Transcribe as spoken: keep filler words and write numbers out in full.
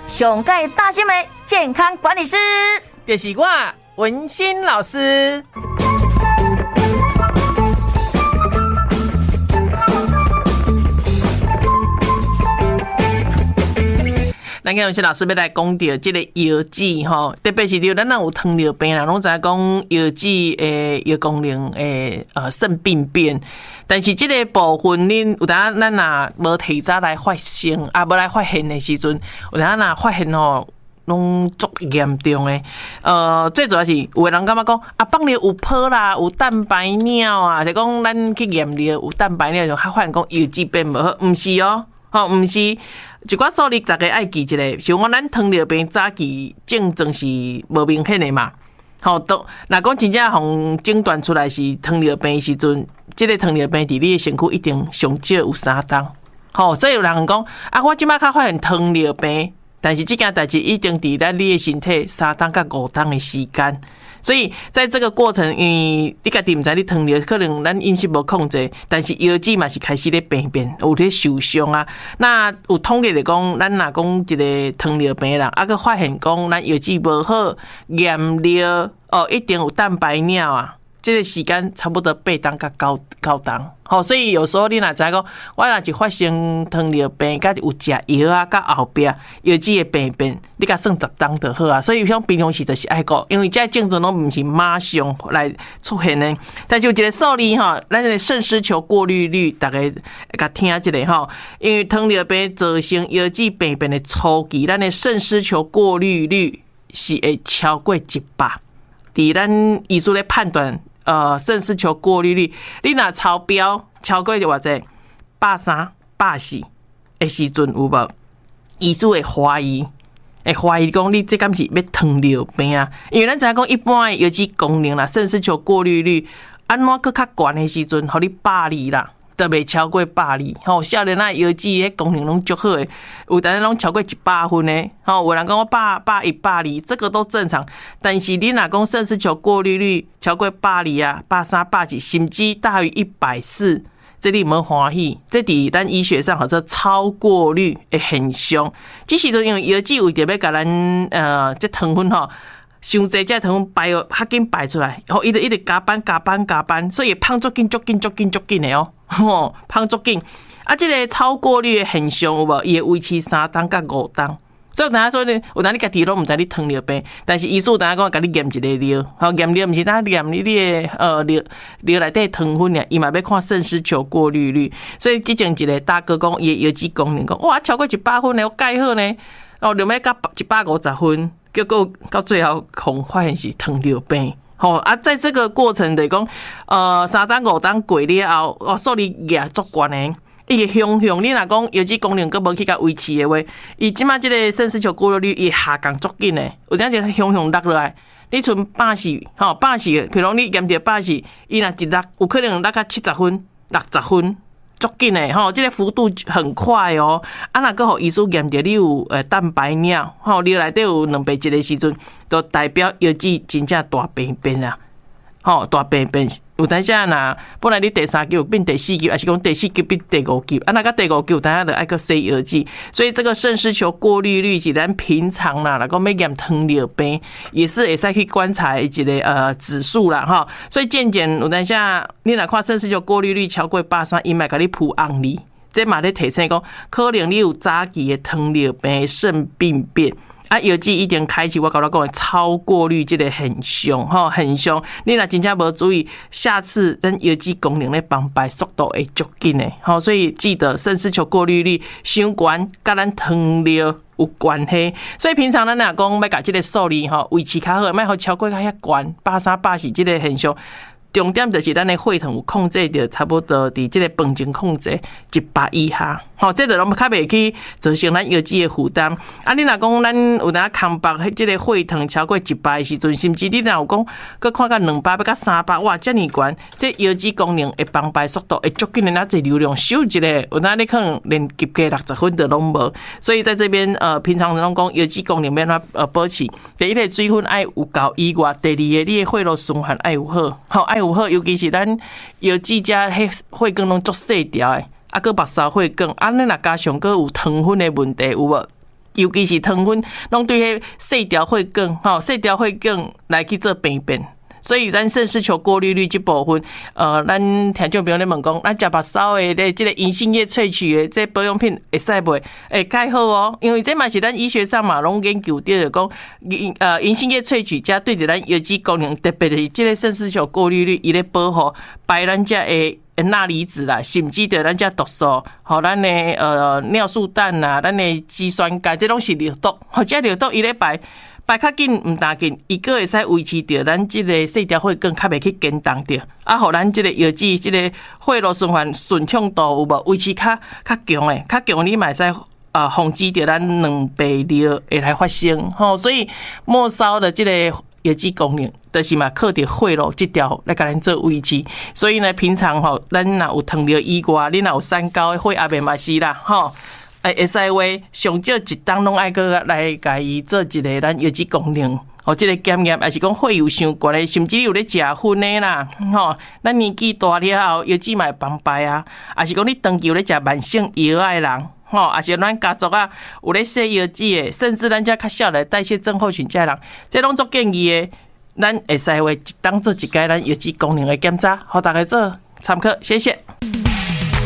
上届大新闻健康管理师， 就是我文心老师。咱今日是老师要来讲到这个药剂吼，特别是咱若有糖尿病啦，拢知影讲药剂诶药功能诶呃肾病变，但是这个部分恁有当咱若无提早来发现，啊无来发现的时阵，有当若发现吼，拢足严重诶。呃，最主要是有个人感觉讲啊，放尿有泡啦，有蛋白尿啊，就讲咱去验尿有蛋白尿，就发现讲药剂变无好，毋是哦。吼，毋是一寡数字，大家爱记一个，像讲咱糖尿病早期症状是无明显的嘛。吼，都若讲真正互诊断出来是糖尿病的时阵，即个糖尿病伫你的身躯一定上少有三档。吼，所以有人讲啊，我即摆较发现糖尿病，但是即件代志一定伫咱你的身体三档到五档的时间。所以在这个过程，因为你家己毋知你糖尿，可能咱饮食无控制，但是药剂嘛是开始咧病变，有咧受伤啊。那有统计来讲，咱若讲一个糖尿病人，啊，佮发现讲咱药剂无好，验尿哦，一定有蛋白尿啊。这个时间差不多八档到九九档，好，所以有时候你若知影讲，我若是发生糖尿病，甲有食药啊，甲后壁药剂的病变，你甲算十档就好啊。所以像平常时就是爱讲，因为这症状拢毋是马上来出现的，但是有一个数字吼，咱个肾丝球过滤率，大家甲听一下吼，因为糖尿病造成药剂病变的初期，咱的肾丝球过滤率是会超过一百。伫咱医师咧判断，呃，肾丝球过滤率，你若超标超过偌济百三、百四的时阵有无？医师会怀疑，会怀疑讲你这敢是要糖尿病啊？因为咱知影讲一般的药剂功能啦，肾丝球过滤率安怎搁较悬的时阵，互你百二啦。都袂超过百二，吼，少年仔药剂迄功能拢足好诶，有当然拢超过一百分诶，吼，有人讲我百百一百二，这个都正常。但是你若讲肾丝球过滤率超过百二啊，百三、百四，甚至大于一百四，这你毋好欢喜。这伫咱医学上叫做超过滤的现象。这时阵因为药剂为着要甲咱呃这糖分吼。伤济才糖分排哦，较紧排出来，吼，伊就一直加班加班加班，所以胖足紧足紧足紧足紧的哦，吼，胖足紧。啊，这个超过滤的现象有无？伊会维持三档到五档。所以有当说呢，有当你家己拢毋知你糖尿病，但是医生有当讲甲你验一个尿，吼，验尿毋是当验你的呃尿尿内底糖分尔，伊嘛要看肾丝球过滤率。所以之前一个大哥讲，伊药剂功能讲，哇，超过一百分呢，我介好呢，哦，就要加一百五十分。结果到最后，恐发现是糖尿病。好啊，在这个过程来讲，呃，三档五档过了后，哦，数字也足悬的。伊个向向，你若讲药剂功能佫无去甲维持的话，伊即马即个肾丝球过滤率伊下降足紧的，有当一个向向落落来，你剩百四，吼百四，譬如你验着百四，伊若一落，有可能落到七十分、六十分。足紧诶，吼，这个幅度很快哦。啊，若个互医师验着你有呃蛋白尿，吼，尿内底有两倍一的时阵，就代表药剂真正大病变啊，吼，大病变。有当时啊，若本来你第三级有变第四级，还是讲第四级变第五级，啊，那个第五级有当下就爱个洗药剂。所以这个肾丝球过滤率是咱平常啦，若讲要验糖尿病，也是会使去观察一个呃指数啦，哈。所以渐渐有当下你若看肾丝球过滤率超过百三，伊嘛甲你铺红字，这嘛咧提醒讲，可能你有早期的糖尿病肾病变。啊，药剂一定开启，我甲你讲超过滤这个现象，吼，现象。你若真正无注意，下次咱药剂功能咧帮排速度会足紧的，吼。所以记得肾丝球过滤率伤悬，甲咱糖尿有关系。所以平常咱若讲要甲这个数字吼维持较好，莫互超过较遐悬，百三百四这个现象。重点就是咱的血糖有控制着差不多伫这个饭前控制一百以下，吼，这就拢较袂去造成咱药剂的负担。啊，你若讲咱有当空腹，这个血糖超过一百的时阵，甚至你若有讲，佮看到两百要到三百，哇，这么悬，这药剂功能会帮排速度会足紧的，那这流量少一个，有当你可能连及格六十分都拢无。所以在这边呃，平常拢讲药剂功能要怎呃保持，第一个水分爱有够以外，第二个你的血路循环爱有好，好爱有。尤其是咱药剂遮迄血管拢足细条诶，啊，搁目梢血管，啊，你若加上搁有糖分诶问题有无？ 尤其是糖分，拢对迄细条血管，吼细条血管来去做病变。所以咱肾丝球过滤率这部分，呃，咱听众朋友咧问讲，咱食目梢的咧，这个银杏叶萃取的这保养品会使袂？会介好哦，因为这嘛是咱医学上嘛拢研究到的讲，呃，银杏叶萃取加对着咱有机功能，特别是这个肾丝球过滤率，伊咧保护白咱遮的钠离子啦，甚至着咱遮毒素，吼，咱的呃尿素氮啦，咱的肌酸酐，这拢是尿毒，或者尿毒伊咧排。排较紧毋打紧，伊个会使维持着咱即个细条血管较袂去紧张着，啊，互咱即个药剂即个血路循环顺畅度有无维持较较强诶，较强你嘛会使啊防止着咱两白尿会来发生吼，所以末梢的即个药剂功能，就是嘛靠着血路即条来甲咱做维持，所以呢，平常吼咱若有糖尿以外，你若有三高的血压面嘛是啦，吼。会会使话上少一档拢爱个来甲伊做一个咱药剂功能，吼，即个检验，还是讲血油伤悬的，甚至有咧食薰的啦，吼，咱年纪大了后，药剂嘛会崩败啊，还是讲你长期有咧食慢性药的人，吼，还是咱家族啊有咧食药剂的，甚至咱遮较少的代谢症候群遮人，这拢做建议的，咱会使话一档做一届咱药剂功能的检查，互大家做参考，谢谢。